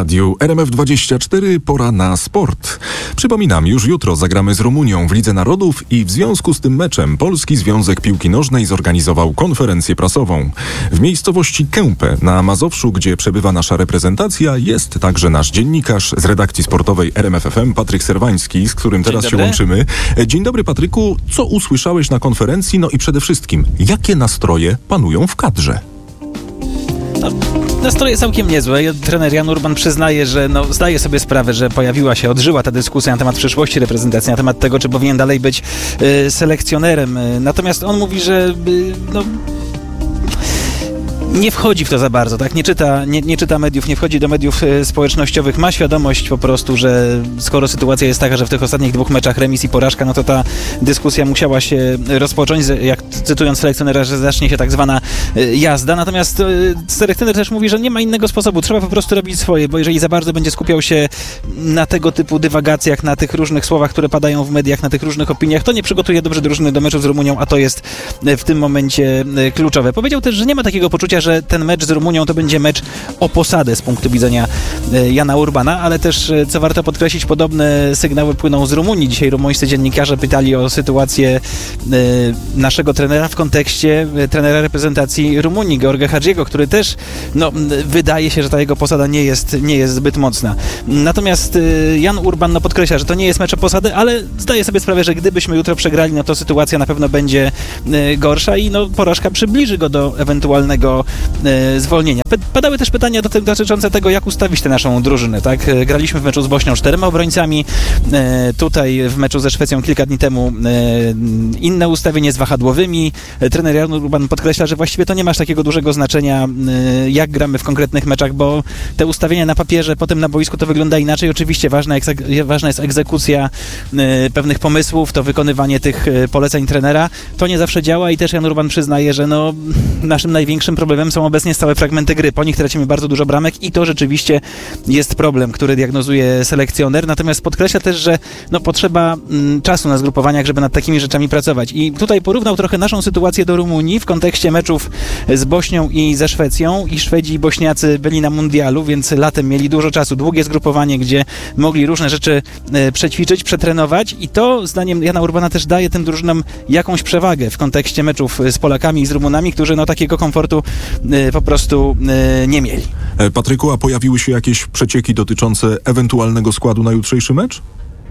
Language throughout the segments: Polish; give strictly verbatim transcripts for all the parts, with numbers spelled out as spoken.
radiu R M F dwadzieścia cztery pora na sport. Przypominam, już jutro zagramy z Rumunią w Lidze Narodów i w związku z tym meczem Polski Związek Piłki Nożnej zorganizował konferencję prasową. W miejscowości Kępę na Mazowszu, gdzie przebywa nasza reprezentacja, jest także nasz dziennikarz z redakcji sportowej R M F F M, Patryk Serwański, z którym teraz się łączymy. Dzień dobry, Patryku. Co usłyszałeś na konferencji? No i przede wszystkim, jakie nastroje panują w kadrze? No, nastroje całkiem niezłe. Trener Jan Urban przyznaje, że no, zdaje sobie sprawę, że pojawiła się, odżyła ta dyskusja na temat przyszłości reprezentacji, na temat tego, czy powinien dalej być y, selekcjonerem. Y, natomiast on mówi, że y, no, nie wchodzi w to za bardzo, tak? Nie czyta, nie, nie czyta mediów, nie wchodzi do mediów e, społecznościowych. Ma świadomość po prostu, że skoro sytuacja jest taka, że w tych ostatnich dwóch meczach remis i porażka, no to ta dyskusja musiała się rozpocząć, jak cytując selekcjonera, że zacznie się tak zwana e, jazda. Natomiast e, selekcjoner też mówi, że nie ma innego sposobu. Trzeba po prostu robić swoje, bo jeżeli za bardzo będzie skupiał się na tego typu dywagacjach, na tych różnych słowach, które padają w mediach, na tych różnych opiniach, to nie przygotuje dobrze drużyny do meczu z Rumunią, a to jest e, w tym momencie e, kluczowe. Powiedział też, że nie ma takiego poczucia, że ten mecz z Rumunią to będzie mecz o posadę z punktu widzenia Jana Urbana, ale też, co warto podkreślić, podobne sygnały płyną z Rumunii. Dzisiaj rumuńscy dziennikarze pytali o sytuację naszego trenera w kontekście trenera reprezentacji Rumunii, George Hadziego, który też, no, wydaje się, że ta jego posada nie jest, nie jest zbyt mocna. Natomiast Jan Urban no, podkreśla, że to nie jest mecz o posadę, ale zdaje sobie sprawę, że gdybyśmy jutro przegrali, no to sytuacja na pewno będzie gorsza i no, porażka przybliży go do ewentualnego zwolnienia. Padały też pytania dotyczące tego, jak ustawić tę naszą drużynę, tak? Graliśmy w meczu z Bośnią czterema obrońcami, tutaj w meczu ze Szwecją kilka dni temu inne ustawienie z wahadłowymi. Trener Jan Urban podkreśla, że właściwie to nie ma aż takiego dużego znaczenia, jak gramy w konkretnych meczach, bo te ustawienia na papierze, potem na boisku to wygląda inaczej. Oczywiście ważna, ważna jest egzekucja pewnych pomysłów, to wykonywanie tych poleceń trenera. To nie zawsze działa i też Jan Urban przyznaje, że no, naszym największym problemem są obecnie stałe fragmenty gry. Po nich tracimy bardzo dużo bramek i to rzeczywiście jest problem, który diagnozuje selekcjoner. Natomiast podkreśla też, że no, potrzeba mm, czasu na zgrupowaniach, żeby nad takimi rzeczami pracować. I tutaj porównał trochę naszą sytuację do Rumunii w kontekście meczów z Bośnią i ze Szwecją. I Szwedzi i Bośniacy byli na mundialu, więc latem mieli dużo czasu. Długie zgrupowanie, gdzie mogli różne rzeczy e, przećwiczyć, przetrenować i to, zdaniem Jana Urbana, też daje tym drużynom jakąś przewagę w kontekście meczów z Polakami i z Rumunami, którzy no, takiego komfortu e, po prostu e, nie mieli. Patryku, a pojawiły się jakieś przecieki dotyczące ewentualnego składu na jutrzejszy mecz?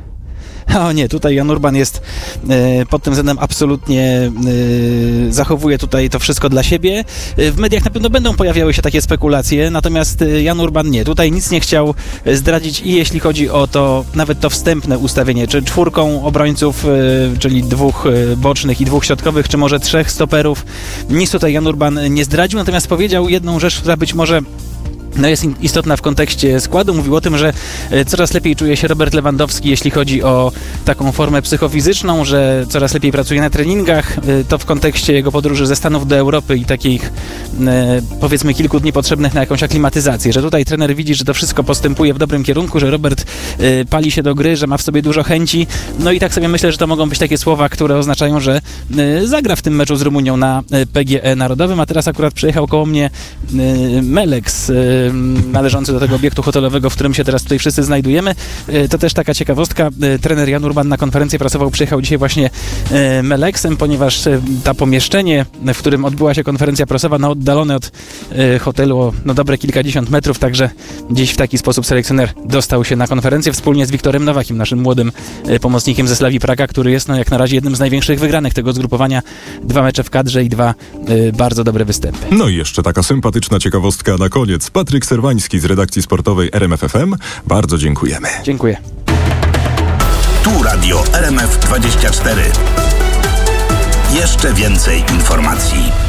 O nie, tutaj Jan Urban jest e, pod tym względem absolutnie e, zachowuje tutaj to wszystko dla siebie. E, w mediach na pewno będą pojawiały się takie spekulacje, natomiast e, Jan Urban nie. Tutaj nic nie chciał zdradzić i jeśli chodzi o to, nawet to wstępne ustawienie, czy czwórką obrońców, e, czyli dwóch e, bocznych i dwóch środkowych, czy może trzech stoperów, nic tutaj Jan Urban nie zdradził, natomiast powiedział jedną rzecz, która być może no jest istotna w kontekście składu. Mówił o tym, że coraz lepiej czuje się Robert Lewandowski, jeśli chodzi o taką formę psychofizyczną, że coraz lepiej pracuje na treningach. To w kontekście jego podróży ze Stanów do Europy i takich, powiedzmy, kilku dni potrzebnych na jakąś aklimatyzację, że tutaj trener widzi, że to wszystko postępuje w dobrym kierunku, że Robert pali się do gry, że ma w sobie dużo chęci. No i tak sobie myślę, że to mogą być takie słowa, które oznaczają, że zagra w tym meczu z Rumunią na P G E Narodowym, a teraz akurat przyjechał koło mnie Melex, należący do tego obiektu hotelowego, w którym się teraz tutaj wszyscy znajdujemy. To też taka ciekawostka. Trener Jan Urban na konferencję prasową przyjechał dzisiaj właśnie Melexem, ponieważ to pomieszczenie, w którym odbyła się konferencja prasowa, no oddalone od hotelu o no dobre kilkadziesiąt metrów, także gdzieś w taki sposób selekcjoner dostał się na konferencję wspólnie z Wiktorem Nowakiem, naszym młodym pomocnikiem ze Slavii Praga, który jest no jak na razie jednym z największych wygranych tego zgrupowania. Dwa mecze w kadrze i dwa y, bardzo dobre występy. No i jeszcze taka sympatyczna ciekawostka na koniec. Patryk Serwański z redakcji sportowej R M F F M. Bardzo dziękujemy. Dziękuję. Tu Radio R M F dwadzieścia cztery. Jeszcze więcej informacji.